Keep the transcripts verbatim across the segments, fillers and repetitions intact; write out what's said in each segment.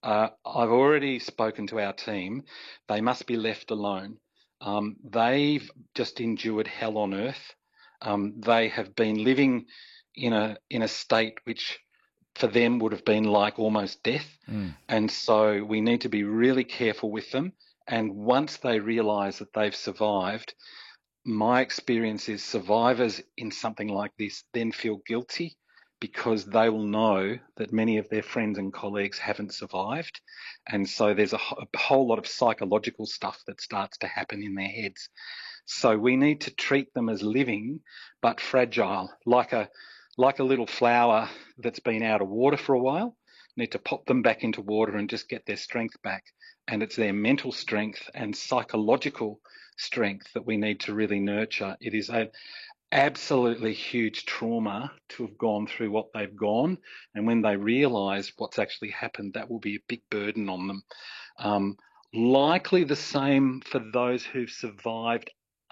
Uh, I've already spoken to our team. They must be left alone. Um, they've just endured hell on earth. Um, they have been living in a in a state which for them would have been like almost death. Mm. And so we need to be really careful with them. And once they realise that they've survived, my experience is survivors in something like this then feel guilty because they will know that many of their friends and colleagues haven't survived. And so there's a, a whole lot of psychological stuff that starts to happen in their heads. So we need to treat them as living but fragile, like a like a little flower that's been out of water for a while. Need to pop them back into water and just get their strength back. And it's their mental strength and psychological strength that we need to really nurture. It is an absolutely huge trauma to have gone through what they've gone. And when they realise what's actually happened, that will be a big burden on them. Um, likely the same for those who've survived,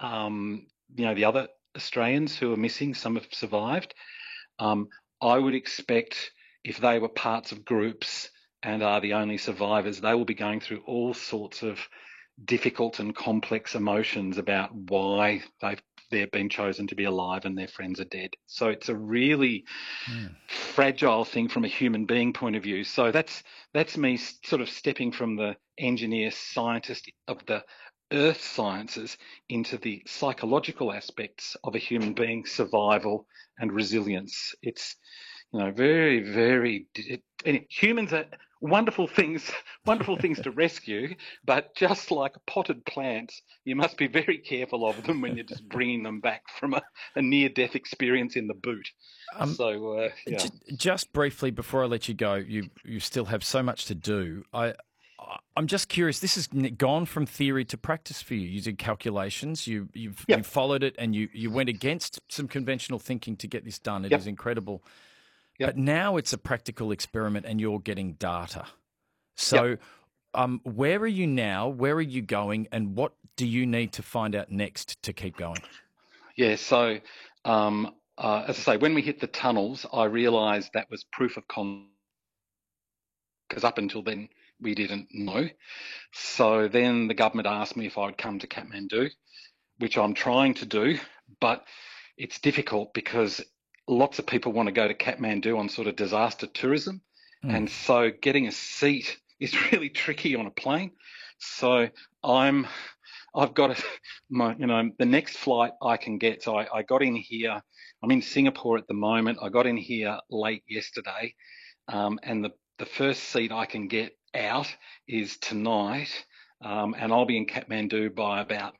um, you know, the other Australians who are missing, some have survived. Um, I would expect if they were parts of groups and are the only survivors, they will be going through all sorts of difficult and complex emotions about why they've they've been chosen to be alive and their friends are dead. So it's a really Mm. fragile thing from a human being point of view. So that's that's me sort of stepping from the engineer scientist of the earth sciences into the psychological aspects of a human being's survival and resilience. It's, you know, very, very, it, it, humans are wonderful things, wonderful things to rescue, but just like potted plants, you must be very careful of them when you're just bringing them back from a, a near-death experience in the boot. Um, so, uh, yeah. just, just briefly before I let you go, you you still have so much to do. I. I'm just curious. This has gone from theory to practice for you. You did calculations. You you've Yep. you followed it, and you, you went against some conventional thinking to get this done. It Yep. is incredible. Yep. But now it's a practical experiment, and you're getting data. So, Yep. um, where are you now? Where are you going? And what do you need to find out next to keep going? Yeah. So, um, uh, as I say, when we hit the tunnels, I realised that was proof of concept because up until then we didn't know. So then the government asked me if I would come to Kathmandu, which I'm trying to do, but it's difficult because lots of people want to go to Kathmandu on sort of disaster tourism. Mm. And so getting a seat is really tricky on a plane. So I'm, I've got a, my, you know, the next flight I can get. So I, I got in here, I'm in Singapore at the moment. I got in here late yesterday. Um, and the, the first seat I can get out is tonight. Um, and I'll be in Kathmandu by about.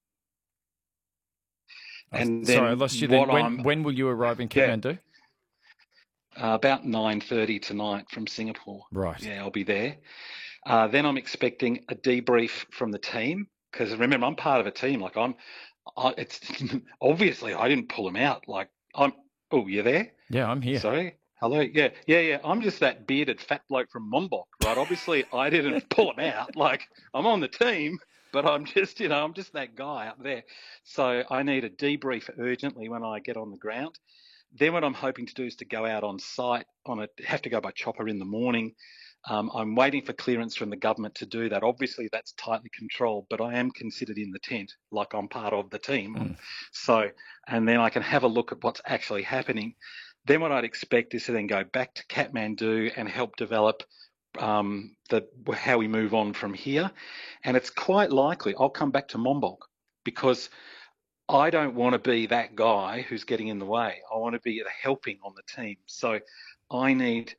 And Sorry, I then lost you what then. When, I'm, when will you arrive in yeah, Kathmandu? uh, about nine thirty tonight from Singapore. Right. Yeah, I'll be there. Uh, then I'm expecting a debrief from the team because remember I'm part of a team. Like I'm, I, it's obviously I didn't pull them out. Like I'm. Oh, you there? Yeah, I'm here. Sorry. Hello. Yeah, yeah, yeah. I'm just that bearded fat bloke from Mombok, right? Obviously, I didn't pull him out. Like I'm on the team, but I'm just, you know, I'm just that guy up there. So I need a debrief urgently when I get on the ground. Then what I'm hoping to do is to go out on site on a have to go by chopper in the morning. Um, I'm waiting for clearance from the government to do that. Obviously, that's tightly controlled, but I am considered in the tent, like I'm part of the team. Mm. So, and then I can have a look at what's actually happening. Then what I'd expect is to then go back to Kathmandu and help develop um, the how we move on from here. And it's quite likely I'll come back to Mombok because I don't want to be that guy who's getting in the way. I want to be the helping on the team. So I need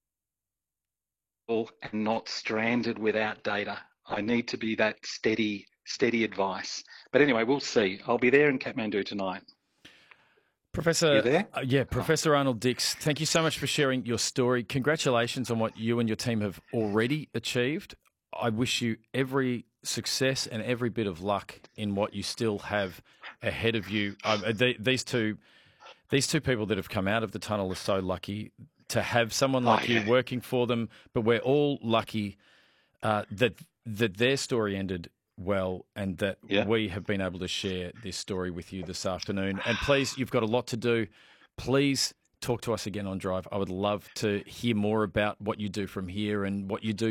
and not stranded without data. I need to be that steady, steady advice. But anyway, we'll see. I'll be there in Kathmandu tonight. Professor, You there? uh, yeah, Professor oh. Arnold Dix, thank you so much for sharing your story. Congratulations on what you and your team have already achieved. I wish you every success and every bit of luck in what you still have ahead of you. Um, the, these two, these two people that have come out of the tunnel are so lucky to have someone like oh, you yeah. working for them. But we're all lucky uh, that that their story ended well and that yeah. we have been able to share this story with you this afternoon. And please, you've got a lot to do. Please talk to us again on Drive. I would love to hear more about what you do from here and what you do